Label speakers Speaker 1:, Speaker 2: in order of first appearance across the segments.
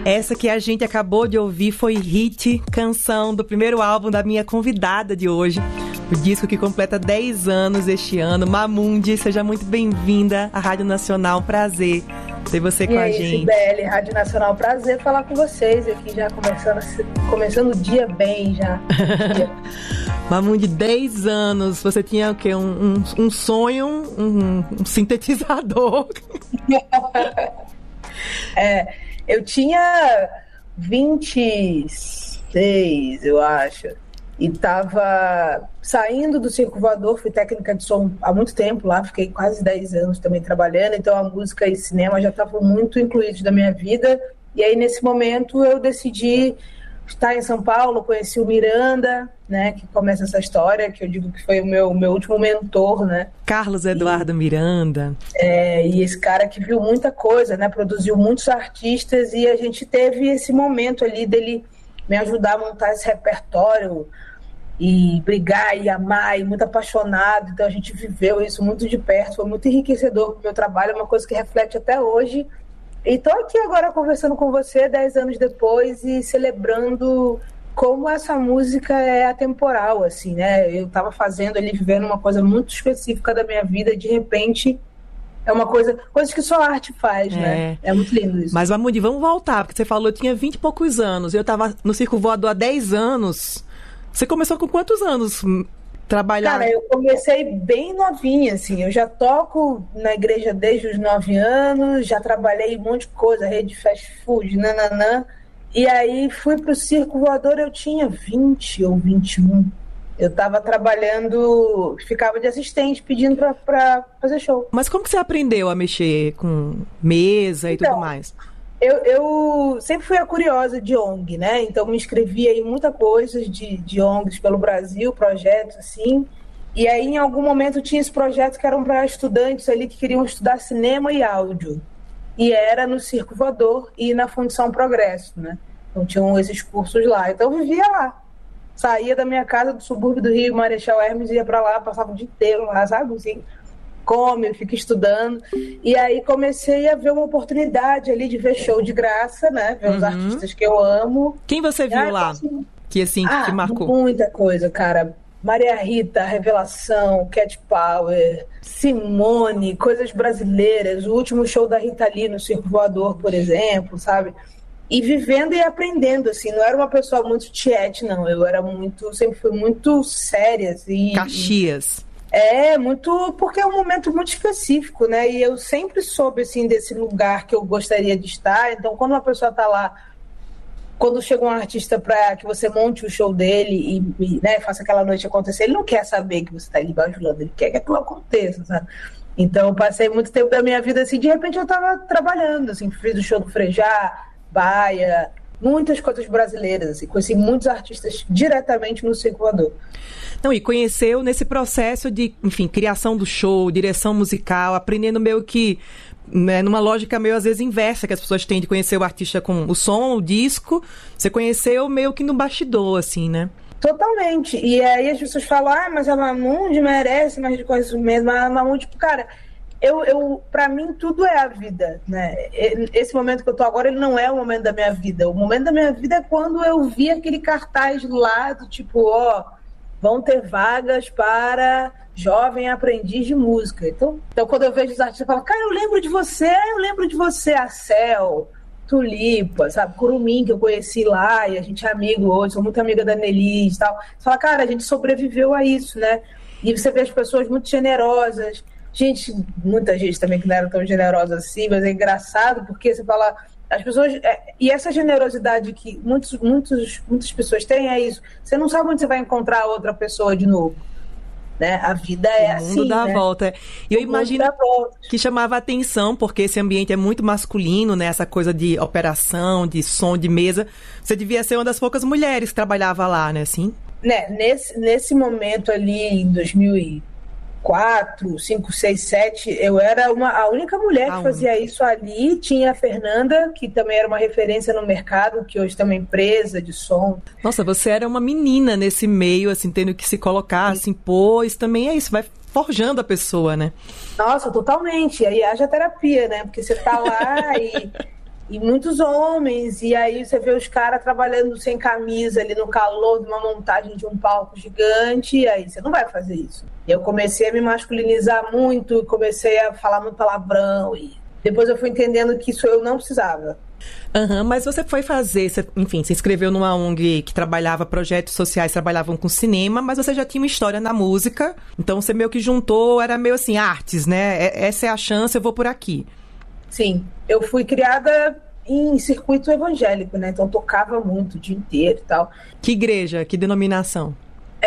Speaker 1: Essa que a gente acabou de ouvir foi Hit, canção do primeiro álbum da minha convidada de hoje. O disco que completa 10 anos este ano. Mamundi, seja muito bem-vinda à Rádio Nacional. Prazer ter você com a gente.
Speaker 2: Sibeli, Rádio Nacional, prazer falar com vocês aqui, já começando o dia bem já.
Speaker 1: Mamundi, 10 anos, você tinha o quê? Um sonho, um sintetizador.
Speaker 2: Eu tinha 26, eu acho, e tava saindo do Circo Voador, fui técnica de som há muito tempo lá, fiquei quase 10 anos também trabalhando, então a música e cinema já estavam muito incluídos na minha vida, e aí nesse momento eu decidi estar em São Paulo, conheci o Miranda, né, que começa essa história, que eu digo que foi o meu último mentor, né?
Speaker 1: Carlos Eduardo Miranda.
Speaker 2: E esse cara que viu muita coisa, né, produziu muitos artistas, e a gente teve esse momento ali dele me ajudar a montar esse repertório e brigar e amar, e muito apaixonado, então a gente viveu isso muito de perto, foi muito enriquecedor para o meu trabalho, é uma coisa que reflete até hoje. E estou aqui agora conversando com você 10 anos depois e celebrando como essa música é atemporal, assim, né? Eu estava fazendo ali, vivendo uma coisa muito específica da minha vida e de repente é uma coisa que só a arte faz, né? É muito lindo isso.
Speaker 1: Mas, Mamundi, vamos voltar, porque você falou que tinha 20 e poucos anos, eu estava no Circo Voador há 10 anos. Você começou com quantos anos trabalhar?
Speaker 2: Cara, eu comecei bem novinha, assim, eu já toco na igreja desde os 9 anos, já trabalhei um monte de coisa, rede fast food, nananã, e aí fui pro Circo Voador, eu tinha 20 ou 21, eu tava trabalhando, ficava de assistente, pedindo pra fazer show.
Speaker 1: Mas como que você aprendeu a mexer com mesa e tudo mais?
Speaker 2: Eu sempre fui a curiosa de ONG, né? Então me inscrevia em muita coisa de ONGs pelo Brasil, projetos assim. E aí em algum momento tinha esse projeto que eram para estudantes ali que queriam estudar cinema e áudio. E era no Circo Voador e na Fundição Progresso, né? Então tinham esses cursos lá. Então eu vivia lá. Saía da minha casa do subúrbio do Rio, Marechal Hermes, ia para lá, passava o dia inteiro lá, sabe? Assim, come, eu fico estudando, e aí comecei a ver uma oportunidade ali de ver show de graça, né, ver os artistas que eu amo.
Speaker 1: Quem você viu lá? Que assim, que te marcou?
Speaker 2: Muita coisa, cara. Maria Rita, Revelação, Cat Power, Simone, coisas brasileiras, o último show da Rita Lee no Circo Voador, por exemplo, sabe? E vivendo e aprendendo, assim, não era uma pessoa muito tiete, não, eu era sempre fui muito séria, assim.
Speaker 1: Caxias.
Speaker 2: Muito, porque é um momento muito específico, né? E eu sempre soube, assim, desse lugar que eu gostaria de estar. Então, quando uma pessoa tá lá, quando chega um artista para que você monte o show dele e né, faça aquela noite acontecer, ele não quer saber que você tá ali bajulando, ele quer que aquilo aconteça, sabe? Então, eu passei muito tempo da minha vida, assim, de repente eu tava trabalhando, assim, fiz o show do Frejá, Baia, muitas coisas brasileiras, assim, conheci muitos artistas diretamente no Circo Voador.
Speaker 1: Não, e conheceu nesse processo de, enfim, criação do show, direção musical, aprendendo meio que, né, numa lógica meio às vezes inversa que as pessoas têm de conhecer o artista com o som, o disco, você conheceu meio que no bastidor, assim, né?
Speaker 2: Totalmente. E aí as pessoas falam, mas a Mamundi merece mais de coisas mesmo. A Mamundi, tipo, cara, pra mim tudo é a vida, né? Esse momento que eu tô agora, ele não é o momento da minha vida. O momento da minha vida é quando eu vi aquele cartaz lá do tipo, vão ter vagas para jovem aprendiz de música. Então quando eu vejo os artistas, eu falo, cara, eu lembro de você, a Cel, Tulipa, sabe, Curumim, que eu conheci lá, e a gente é amigo hoje, sou muito amiga da Nelis e tal. Você fala, cara, a gente sobreviveu a isso, né? E você vê as pessoas muito generosas, muita gente também que não era tão generosa assim, mas é engraçado, porque você fala... As pessoas, e essa generosidade que muitas pessoas têm é isso. Você não sabe onde você vai encontrar outra pessoa de novo, né? A vida é assim,
Speaker 1: o mundo dá a volta. E eu imagino
Speaker 2: volta.
Speaker 1: Que chamava atenção, porque esse ambiente é muito masculino, né? Essa coisa de operação, de som, de mesa. Você devia ser uma das poucas mulheres que trabalhava lá, né? Assim?
Speaker 2: Né? Nesse momento ali, em 2004, 5, 6, 7, eu era a única mulher que fazia isso ali. Tinha a Fernanda, que também era uma referência no mercado, que hoje tem uma empresa de som.
Speaker 1: Nossa, você era uma menina nesse meio, assim, tendo que se colocar, assim, isso também é isso, vai forjando a pessoa, né?
Speaker 2: Nossa, totalmente. Aí haja terapia, né? Porque você tá lá E muitos homens, e aí você vê os caras trabalhando sem camisa ali no calor de uma montagem de um palco gigante, e aí você não vai fazer isso. E eu comecei a me masculinizar muito, comecei a falar muito palavrão, e depois eu fui entendendo que isso eu não precisava.
Speaker 1: Mas você foi fazer, enfim, se inscreveu numa ONG que trabalhava projetos sociais, trabalhavam com cinema, mas você já tinha uma história na música, então você meio que juntou, era meio assim, artes, né? Essa é a chance, eu vou por aqui.
Speaker 2: Sim, eu fui criada em circuito evangélico, né? Então tocava muito o dia inteiro e tal.
Speaker 1: Que igreja? Que denominação?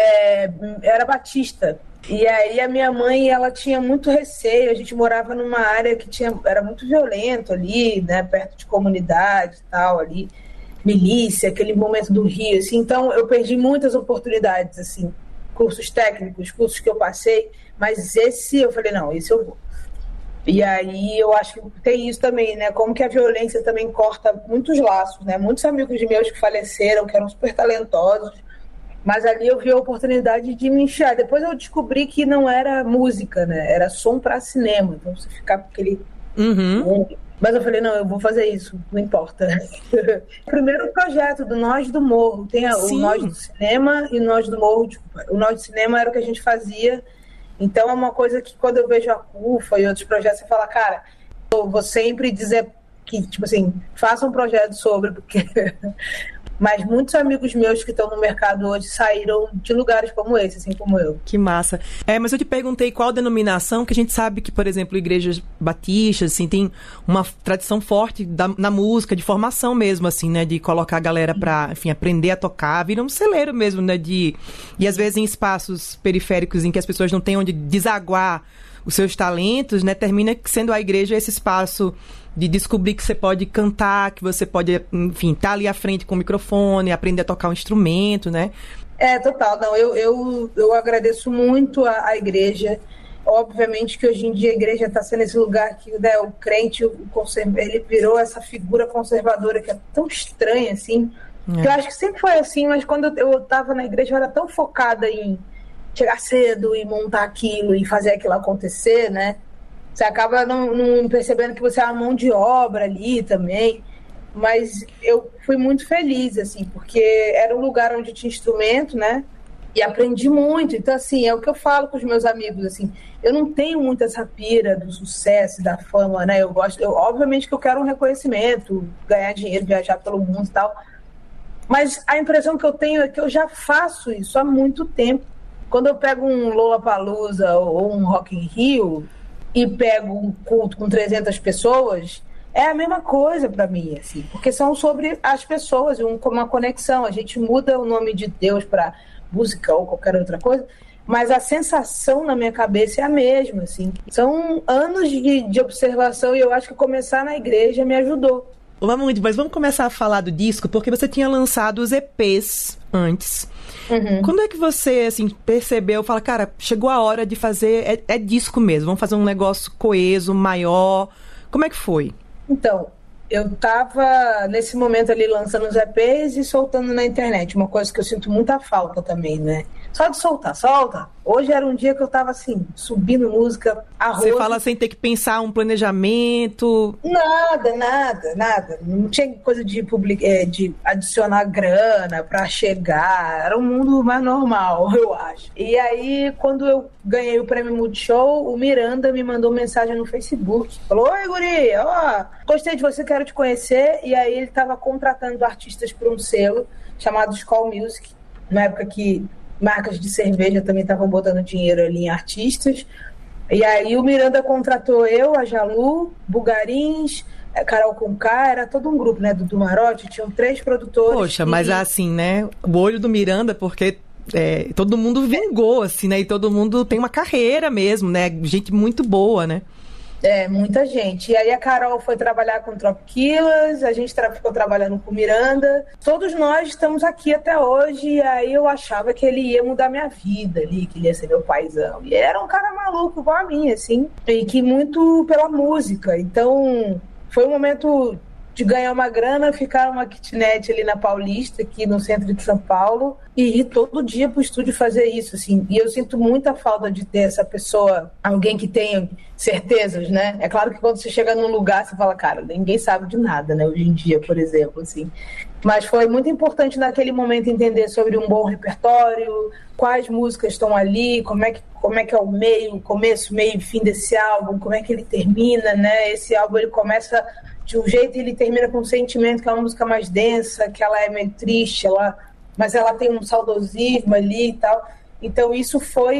Speaker 2: Era batista. E aí a minha mãe, ela tinha muito receio, a gente morava numa área que era muito violento ali, né? Perto de comunidade e tal, ali, milícia, aquele momento do Rio, assim. Então eu perdi muitas oportunidades, assim, cursos técnicos, cursos que eu passei, mas esse eu falei, não, esse eu vou. E aí eu acho que tem isso também, né? Como que a violência também corta muitos laços, né? Muitos amigos meus que faleceram, que eram super talentosos, mas ali eu vi a oportunidade de me enfiar. Depois eu descobri que não era música, né? Era som para cinema. Então você ficar com aquele... Mas eu falei, não, eu vou fazer isso, não importa. Primeiro projeto do Nós do Morro. Tem o Nós do Cinema e o Nós do Morro. Desculpa. O Nós do Cinema era o que a gente fazia. Então é uma coisa que quando eu vejo a CUFA e outros projetos, você fala, cara, eu vou sempre dizer que, tipo assim, faça um projeto sobre, porque... Mas muitos amigos meus que estão no mercado hoje saíram de lugares como esse, assim como eu.
Speaker 1: Que massa. Mas eu te perguntei qual denominação, que a gente sabe que, por exemplo, igrejas batistas, assim, tem uma tradição forte na música, de formação mesmo, assim, né? De colocar a galera pra, enfim, aprender a tocar, vira um celeiro mesmo, né? E às vezes em espaços periféricos em que as pessoas não têm onde desaguar os seus talentos, né? Termina sendo a igreja esse espaço de descobrir que você pode cantar, que você pode, enfim, estar ali à frente com o microfone, aprender a tocar um instrumento, né?
Speaker 2: Total. Não, eu agradeço muito a igreja. Obviamente que hoje em dia a igreja está sendo esse lugar que, né, o crente, ele virou essa figura conservadora que é tão estranha, assim. Que eu acho que sempre foi assim, mas quando eu estava na igreja eu era tão focada em chegar cedo e montar aquilo e fazer aquilo acontecer, né? Você acaba não percebendo que você é uma mão de obra ali também. Mas eu fui muito feliz, assim, porque era um lugar onde tinha instrumento, né? E aprendi muito. Então, assim, é o que eu falo com os meus amigos, assim. Eu não tenho muito essa pira do sucesso, da fama, né? Obviamente que eu quero um reconhecimento, ganhar dinheiro, viajar pelo mundo e tal. Mas a impressão que eu tenho é que eu já faço isso há muito tempo. Quando eu pego um Lollapalooza ou um Rock in Rio e pego um culto com 300 pessoas, é a mesma coisa para mim, assim, porque são sobre as pessoas, uma conexão. A gente muda o nome de Deus para música ou qualquer outra coisa, mas a sensação na minha cabeça é a mesma, assim. São anos de observação e eu acho que começar na igreja me ajudou.
Speaker 1: Mas vamos começar a falar do disco, porque você tinha lançado os EPs antes. Quando é que você, assim, percebeu, fala, cara, chegou a hora de fazer, é disco mesmo, vamos fazer um negócio coeso, maior. Como é que foi?
Speaker 2: Então, eu tava nesse momento ali lançando os EPs e soltando na internet, uma coisa que eu sinto muita falta também, né? Só de solta. Hoje era um dia que eu tava assim, subindo música a rodo.
Speaker 1: Você fala sem ter que pensar um planejamento?
Speaker 2: Nada. Não tinha coisa de adicionar grana pra chegar. Era um mundo mais normal, eu acho. E aí, quando eu ganhei o prêmio Multishow, o Miranda me mandou mensagem no Facebook. Falou, oi, guri, ó, gostei de você, quero te conhecer. E aí ele tava contratando artistas para um selo chamado Skol Music, na época que marcas de cerveja também estavam botando dinheiro ali em artistas. E aí o Miranda contratou eu, a Jalu, Bugarins, Carol Conká, era todo um grupo, né? Do Marote, tinham 3 produtores.
Speaker 1: Poxa, mas assim, né? O olho do Miranda, porque todo mundo vingou, assim, né? E todo mundo tem uma carreira mesmo, né? Gente muito boa, né?
Speaker 2: Muita gente. E aí a Carol foi trabalhar com Tropiquilas, a gente ficou trabalhando com Miranda. Todos nós estamos aqui até hoje, e aí eu achava que ele ia mudar minha vida ali, que ele ia ser meu paizão. E ele era um cara maluco igual a mim, assim, e que muito pela música. Então, foi um momento de ganhar uma grana, ficar numa kitnet ali na Paulista, aqui no centro de São Paulo, e ir todo dia pro estúdio fazer isso, assim. E eu sinto muita falta de ter essa pessoa, alguém que tenha certezas, né? É claro que quando você chega num lugar, você fala, cara, ninguém sabe de nada, né? Hoje em dia, por exemplo, assim. Mas foi muito importante naquele momento entender sobre um bom repertório, quais músicas estão ali, como é que é o meio, começo, meio e fim desse álbum, como é que ele termina, né? Esse álbum, ele começa de um jeito e ele termina com um sentimento, que é uma música mais densa, que ela é meio triste, mas ela tem um saudosismo ali e tal. Então isso foi